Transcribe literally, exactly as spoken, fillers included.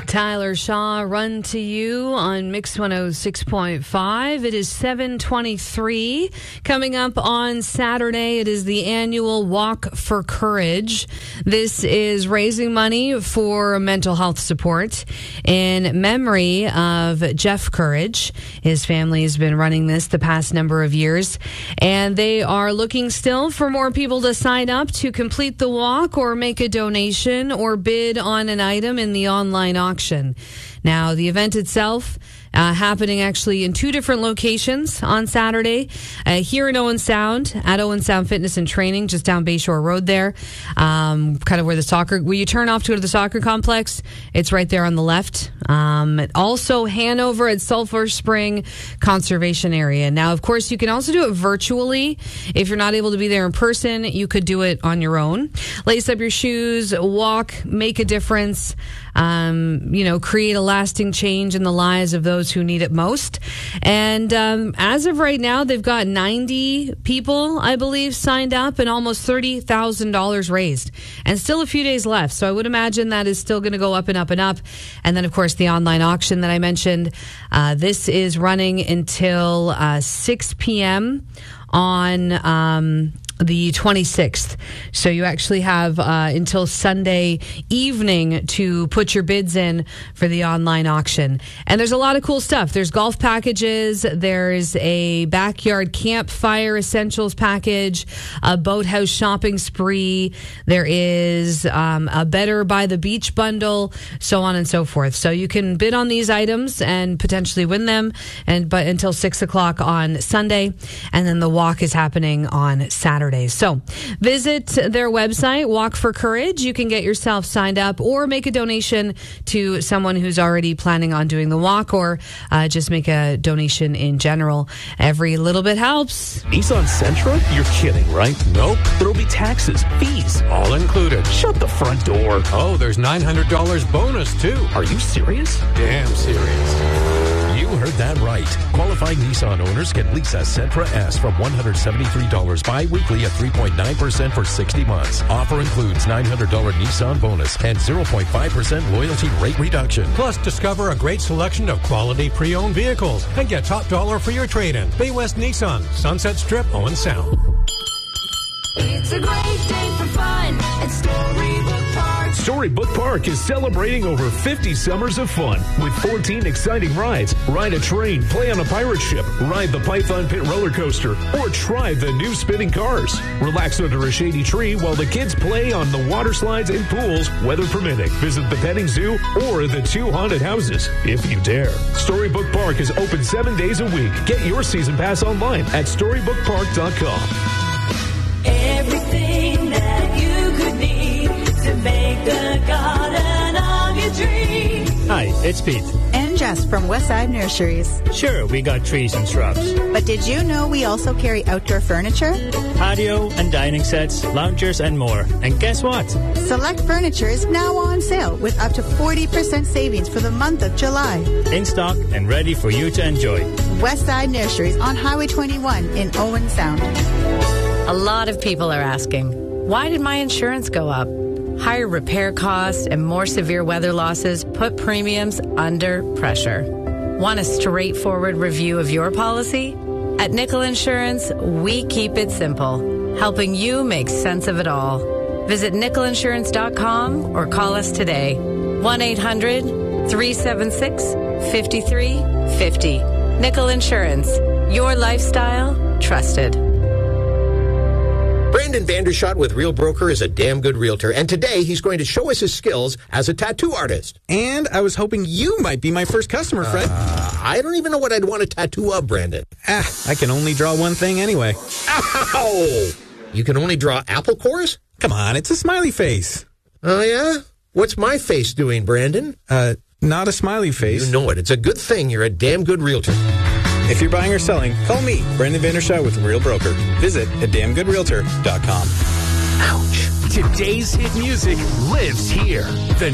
Tyler Shaw, Run to You on Mix one oh six point five. It is seven twenty-three. Coming up on Saturday, it is the annual Walk for Courage. This is raising money for mental health support in memory of Jeff Courage. His family has been running this the past number of years, and they are looking still for more people to sign up to complete the walk or make a donation or bid on an item in the online auction. Now, the event itself uh, happening actually in two different locations on Saturday. Uh, here in Owen Sound, at Owen Sound Fitness and Training, just down Bayshore Road there, um, kind of where the soccer, where you turn off to go to the soccer complex, it's right there on the left. Um, also, Hanover at Sulphur Spring Conservation Area. Now, of course, you can also do it virtually. If you're not able to be there in person, you could do it on your own. Lace up your shoes, walk, make a difference. Um, you know, create a lasting change in the lives of those who need it most. And um, as of right now, they've got ninety people, I believe, signed up and almost thirty thousand dollars raised. And still a few days left. So I would imagine that is still going to go up and up and up. And then, of course, the online auction that I mentioned. Uh, this is running until uh, six p.m. on um, the twenty-sixth. So you actually have uh, until Sunday evening to put your bids in for the online auction. And there's a lot of cool stuff. There's golf packages. There's a backyard campfire essentials package, a boathouse shopping spree. There is um, a Better by the Beach bundle, so on and so forth. So you can bid on these items and potentially win them, and but until six o'clock on Sunday. And then the walk is happening on Saturday. So visit their website, Walk for Courage. You can get yourself signed up or make a donation to someone who's already planning on doing the walk, or uh, just make a donation in general. Every little bit helps. Nissan Sentra? You're kidding, right? Nope. There'll be taxes, fees, all included. Shut the front door. Oh, there's nine hundred dollars bonus, too. Are you serious? Damn serious. You heard that right. Qualified Nissan owners get lease a Sentra S from one hundred seventy-three dollars bi-weekly at three point nine percent for sixty months. Offer includes nine hundred dollars Nissan bonus and zero point five percent loyalty rate reduction. Plus, discover a great selection of quality pre-owned vehicles and get top dollar for your trade-in. Bay West Nissan, Sunset Strip, Owen Sound. It's a great day for fun at Storybook Park. Storybook Park is celebrating over fifty summers of fun with fourteen exciting rides. Ride a train, play on a pirate ship, ride the Python Pit roller coaster, or try the new spinning cars. Relax under a shady tree while the kids play on the water slides and pools, weather permitting. Visit the petting zoo or the two haunted houses, if you dare. Storybook Park is open seven days a week. Get your season pass online at storybook park dot com. Everything that you could need to make the garden of your dreams. Hi, it's Pete. And Jess from Westside Nurseries. Sure, we got trees and shrubs. But did you know we also carry outdoor furniture? Patio and dining sets, loungers, and more. And guess what? Select furniture is now on sale with up to forty percent savings for the month of July. In stock and ready for you to enjoy. Westside Nurseries on Highway twenty-one in Owen Sound. A lot of people are asking, why did my insurance go up? Higher repair costs and more severe weather losses put premiums under pressure. Want a straightforward review of your policy? At Nickel Insurance, we keep it simple, helping you make sense of it all. Visit nickel insurance dot com or call us today. one eight hundred three seven six five three five zero. Nickel Insurance, your lifestyle trusted. Brandon Vandershot with Real Broker is a damn good realtor, and today he's going to show us his skills as a tattoo artist. And I was hoping you might be my first customer, Fred. Uh, I don't even know what I'd want a tattoo of, Brandon. Ah, I can only draw one thing anyway. Ow! You can only draw apple cores? Come on, it's a smiley face. Oh, yeah? What's my face doing, Brandon? Uh, not a smiley face. You know it. It's a good thing you're a damn good realtor. If you're buying or selling, call me, Brandon Vandershot with Real Broker. Visit a damn good realtor dot com. Ouch. Today's hit music lives here. The